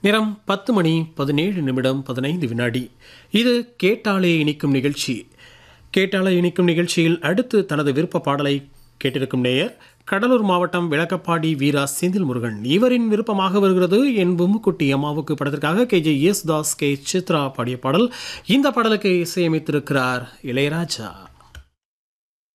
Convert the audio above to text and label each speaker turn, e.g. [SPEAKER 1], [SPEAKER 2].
[SPEAKER 1] நேரம் 10:17 இது கேட்டாலே இனிக்கும் நிகழ்ச்சி. கேட்டாலே இனிக்கும் நிகழ்ச்சியில் அடுத்து தனது விருப்ப பாடலை கேட்டிருக்கும் நேயர் கடலூர் மாவட்டம் விளக்கப்பாடி வீரா செந்தில் முருகன். இவரின் விருப்பமாக வருகிறது என் பொம்முக்குட்டி அம்மாவுக்கு படத்திற்காக KJ யேசுதாஸ், K. சித்ரா பாடிய பாடல். இந்த பாடலுக்கு இசையமைத்திருக்கிறார் இளையராஜா.